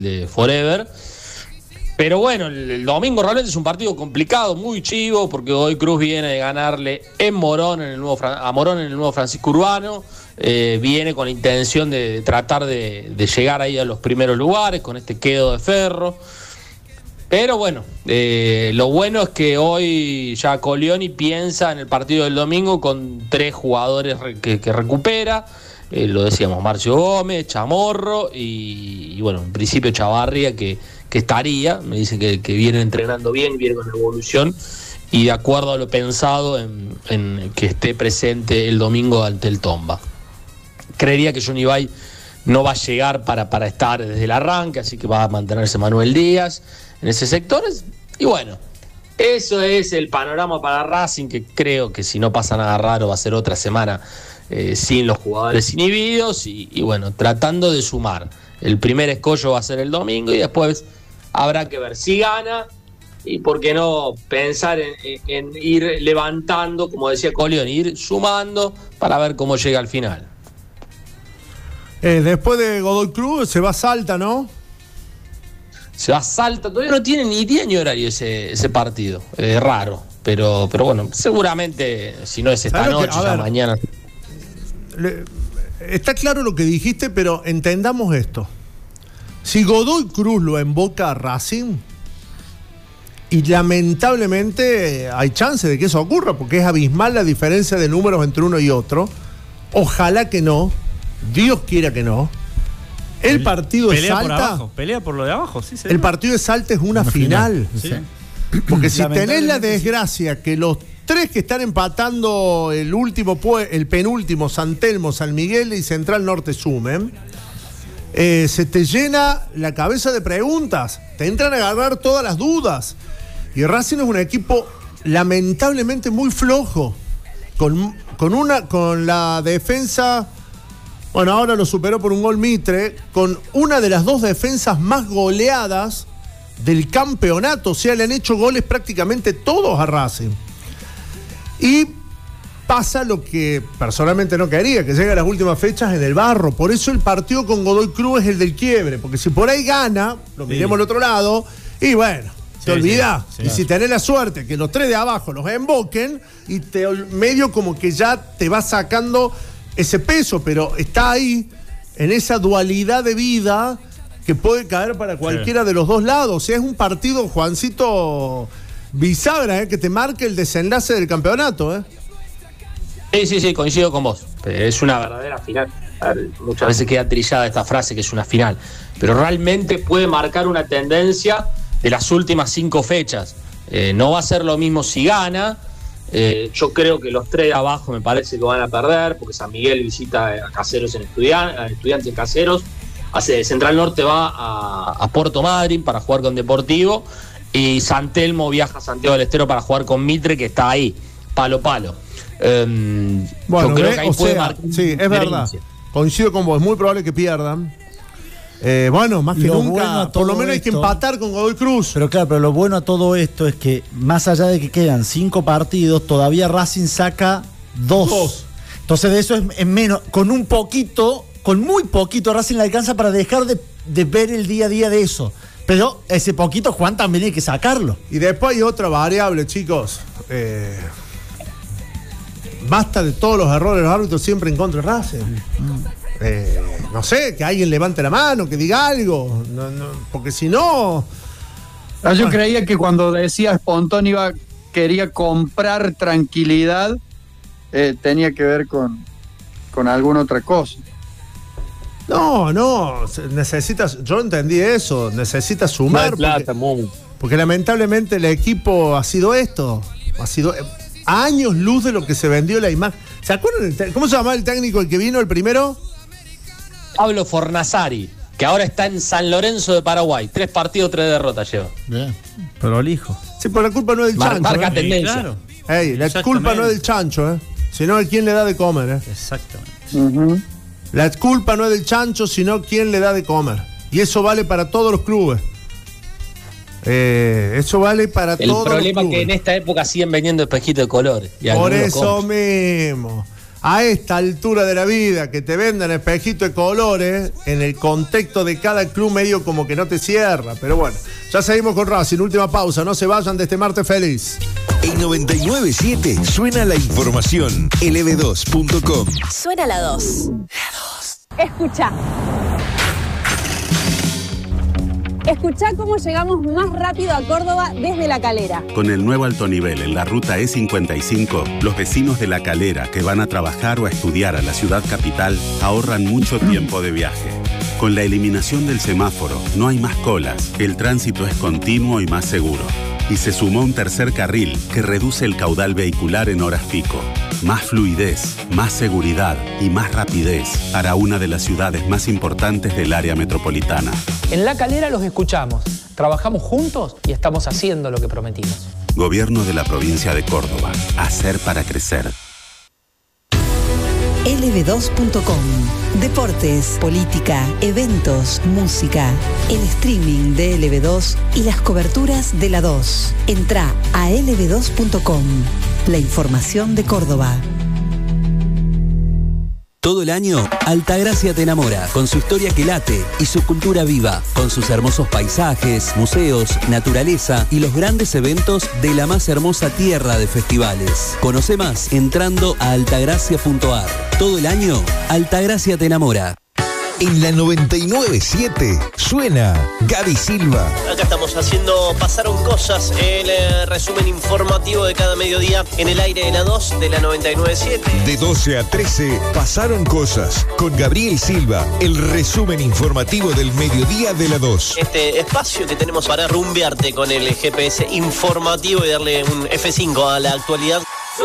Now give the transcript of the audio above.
de Forever. Pero bueno, el domingo realmente es un partido complicado, muy chivo, porque Godoy Cruz viene de ganarle a Morón en el nuevo Francisco Urbano. Viene con la intención de tratar de llegar ahí a los primeros lugares con este quedo de Ferro. Pero bueno, lo bueno es que hoy ya Colioni piensa en el partido del domingo con 3 jugadores que recupera. Lo decíamos, Marcio Gómez, Chamorro y bueno, en principio Chavarria que estaría. Me dicen que viene entrenando bien, viene con evolución y de acuerdo a lo pensado en que esté presente el domingo ante el Tomba. Creería que Johnny Bay no va a llegar para estar desde el arranque, así que va a mantenerse Manuel Díaz en ese sector. Y bueno, eso es el panorama para Racing, que creo que si no pasa nada raro va a ser otra semana sin los jugadores inhibidos y bueno, tratando de sumar. El primer escollo va a ser el domingo y después habrá que ver si gana y por qué no pensar en ir levantando, como decía Colioni, ir sumando para ver cómo llega al final. Después de Godoy Cruz se va a Salta, ¿no? Se va a Salta, todavía no tiene ni día ni horario ese partido. Es raro, pero bueno, seguramente si no es esta noche, ya mañana. Está claro lo que dijiste, pero entendamos esto. Si Godoy Cruz lo emboca a Racing, y lamentablemente hay chance de que eso ocurra, porque es abismal la diferencia de números entre uno y otro. Ojalá que no, Dios quiera que no. El partido de Salta. Pelea por lo de abajo, sí. El partido de Salta es una final. Sí. Porque si tenés la desgracia que los 3 que están empatando el penúltimo, San Telmo, San Miguel y Central Norte sumen, se te llena la cabeza de preguntas, te entran a agarrar todas las dudas. Y Racing es un equipo lamentablemente muy flojo, con la defensa. Bueno, ahora lo superó por un gol Mitre, con una de las 2 defensas más goleadas del campeonato. O sea, le han hecho goles prácticamente todos a Racing. Y pasa lo que personalmente no quería, que llegue a las últimas fechas en el barro. Por eso el partido con Godoy Cruz es el del quiebre, porque si por ahí gana, lo miremos al otro lado, y bueno, te olvidás. Sí, y si tenés la suerte que los 3 de abajo los emboquen, y medio como que ya te va sacando ese peso, pero está ahí, en esa dualidad de vida que puede caer para cualquiera de los dos lados. O sea, es un partido, Juancito, bisagra, que te marque el desenlace del campeonato. Sí, coincido con vos. Es una verdadera final. Muchas veces queda trillada esta frase que es una final, pero realmente puede marcar una tendencia de las últimas 5 fechas. No va a ser lo mismo si gana. Yo creo que los 3 de abajo me parece que van a perder, porque San Miguel visita a Caseros en Estudiantes en Caseros. Central Norte va a Puerto Madryn para jugar con Deportivo, y San Telmo viaja a Santiago del Estero para jugar con Mitre, que está ahí, palo. Bueno, yo creo que ahí puede marcar. Sí, es verdad. Coincido con vos, es muy probable que pierdan. Bueno, más que nunca, por lo menos hay que empatar con Godoy Cruz. Pero lo bueno a todo esto es que, más allá de que quedan 5 partidos, todavía Racing saca 2. Entonces de eso es menos, con muy poquito Racing le alcanza para dejar de ver el día a día de eso. Pero ese poquito, Juan, también hay que sacarlo. Y después hay otra variable, chicos. Basta de todos los errores de los árbitros siempre en contra de Racing. No sé, que alguien levante la mano, que diga algo. No, porque si no. Yo creía que cuando decía Pontón quería comprar tranquilidad, tenía que ver con alguna otra cosa. No, necesitas, yo entendí eso, necesitas sumar. Porque lamentablemente el equipo ha sido esto, ha sido años luz de lo que se vendió la imagen. ¿Se acuerdan? ¿Cómo se llamaba el técnico el que vino el primero? Pablo Fornazari, que ahora está en San Lorenzo de Paraguay. 3 partidos, 3 derrotas lleva. Bien, pero el hijo. Sí, pero la culpa no es del chancho. Marca tendencia. Claro. La culpa no es del chancho, sino de quién le da de comer. Exactamente. Uh-huh. La culpa no es del chancho, sino quién le da de comer. Y eso vale para todos los clubes. Eso vale para todos los clubes. El problema es que en esta época siguen vendiendo espejitos de colores. Por eso mismo. a esta altura de la vida, que te vendan espejito de colores, en el contexto de cada club medio como que no te cierra. Pero bueno, ya seguimos con Racing. Última pausa, no se vayan de este martes feliz. En 99.7 suena la información. lb2.com. Suena la 2. Escucha. Escuchá cómo llegamos más rápido a Córdoba desde La Calera. Con el nuevo alto nivel en la ruta E55, los vecinos de La Calera que van a trabajar o a estudiar a la ciudad capital ahorran mucho tiempo de viaje. Con la eliminación del semáforo, no hay más colas, el tránsito es continuo y más seguro. Y se sumó un tercer carril que reduce el caudal vehicular en horas pico. Más fluidez, más seguridad y más rapidez para una de las ciudades más importantes del área metropolitana. En La Calera los escuchamos, trabajamos juntos y estamos haciendo lo que prometimos. Gobierno de la provincia de Córdoba. Hacer para crecer. lb2.com. Deportes, política, eventos, música, el streaming de LB2 y las coberturas de la 2. Entrá a lb2.com. La información de Córdoba. Todo el año, Altagracia te enamora, con su historia que late y su cultura viva, con sus hermosos paisajes, museos, naturaleza y los grandes eventos de la más hermosa tierra de festivales. Conoce más entrando a altagracia.ar. Todo el año, Altagracia te enamora. En la 99.7 suena Gaby Silva. Acá estamos haciendo Pasaron Cosas, el resumen informativo de cada mediodía en el aire de la 2 de la 99.7. De 12 a 13, Pasaron Cosas, con Gabriel Silva, el resumen informativo del mediodía de la 2. Este espacio que tenemos para rumbearte con el GPS informativo y darle un F5 a la actualidad.